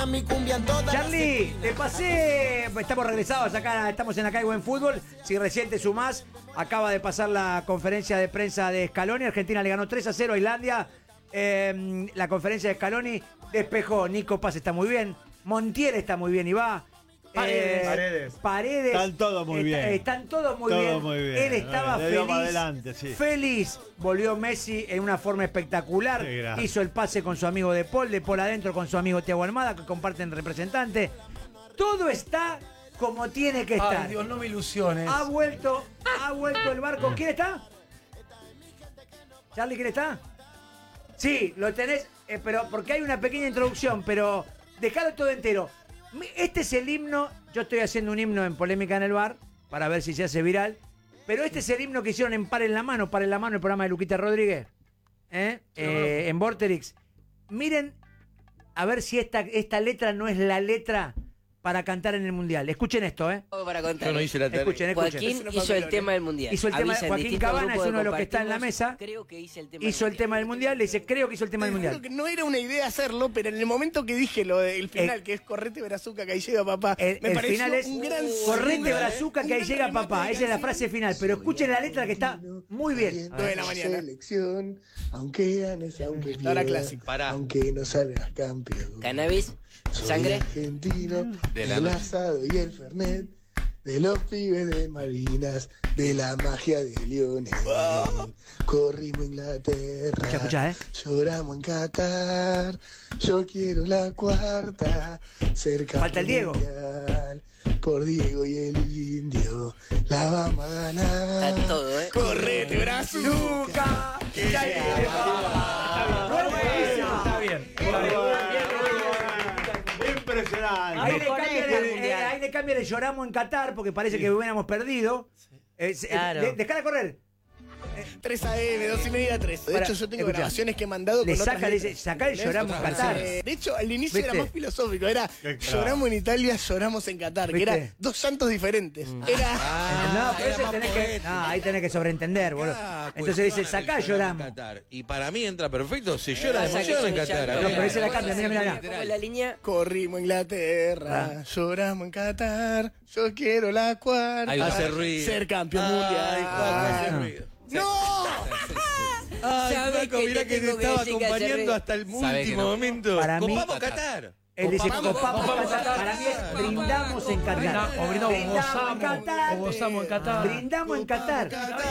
mi cumbia en todas. Charlie, te pasé. Estamos regresados acá, estamos en Acá en Fútbol. Si recién te sumás, acaba de pasar la conferencia de prensa de Scaloni. Argentina le ganó 3-0 a Islandia. La conferencia de Scaloni despejó. Nico Paz está muy bien. Montiel está muy bien y va. Paredes. Están todos muy bien. Están todos muy bien. Él estaba feliz. Adelante, sí. Feliz. Volvió Messi en una forma espectacular. Hizo el pase con su amigo De Paul adentro con su amigo Thiago Almada, que comparten representante. Todo está como tiene que estar. Ay, Dios, no me ilusiones. Ha vuelto el barco. ¿Quién está? Charlie, ¿quién está? Sí, lo tenés, pero porque hay una pequeña introducción, pero dejalo todo entero. Este es el himno. Yo estoy haciendo un himno en Polémica en el Bar para ver si se hace viral. Pero este es el himno que hicieron en Par en la Mano, el programa de Luquita Rodríguez, en Vorterix. Miren, a ver si esta letra no es la letra para cantar en el Mundial. Escuchen esto, Para contar. Yo no hice la tarea. Escuchen. Joaquín hizo el tema del Mundial. Hizo el tema, Joaquín Cabana es uno de los que está en la mesa. Creo que hice el tema hizo el tema del Mundial. Le dice, creo que hizo el tema del Mundial. Que no era una idea hacerlo, pero en el momento que dije lo del final, que es correte brazuca, que ahí llega papá, me el pareció final es un gran correte brazuca, que ahí llega papá. Esa es la frase final. Pero escuchen la letra que está muy bien. 9 de la mañana. Selección, aunque ganes, aunque Ahora pierdas, clásico. aunque no salgas campeón. Cannabis, Soy sangre. argentino, De la del noche. asado y el fernet, de los pibes de Malvinas, de la magia de Lionel. Corrimos a Inglaterra, Escuchá, lloramos en Qatar, yo quiero la cuarta, cerca Falta el Diego. mundial, por Diego y el Indio, la vamos a ganar. Está todo, Correte brazuca. Está bien. Impresionante. Ahí le cambian el lloramos en Qatar porque parece que hubiéramos perdido. Claro. Dejala correr. 3 AM, 2 y media, 3. De Para, hecho, yo tengo escuchá. grabaciones que he mandado Le con saca, otras le dice, letras. sacá el lloramos en Qatar. De hecho, al inicio ¿Viste? era más filosófico. Era lloramos en Italia, lloramos en Qatar. Que ¿Viste? era dos santos diferentes. Era... No, pero ese tenés que, ahí tenés que sobreentender, boludo. Entonces dice, sacá lloramos. Y para mí entra perfecto. Se llora de Pasa que emoción en es un Qatar. llanto. No, pero ese la cambia, mira. ¿Cómo es la línea? Corrimos a Inglaterra, lloramos en Qatar, yo quiero la cuarta. Ahí va a hacer ruido. Ser campeón Ay, mundial. Juan, hace ruido. ¡No! Ay, Sabés Paco, que mirá te que te tengo que estaba decir que hace acompañando ruido. hasta el Sabe que último no. momento. Para mí- Copamos Qatar. Él dice, Copamos, copamos copamos Qatar. Para mí es brindamos en Qatar. O brindamos, Brindamos en gozamos, Qatar. o gozamos en Qatar. Brindamos en Qatar.